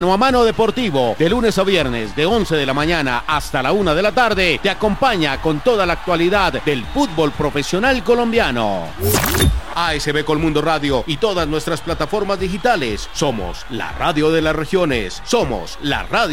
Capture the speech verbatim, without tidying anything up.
Mano a Mano Deportivo, de lunes a viernes, de once de la mañana hasta la una de la tarde, te acompaña con toda la actualidad del fútbol profesional colombiano. A S B Colmundo Radio y todas nuestras plataformas digitales. Somos la radio de las regiones. Somos la radio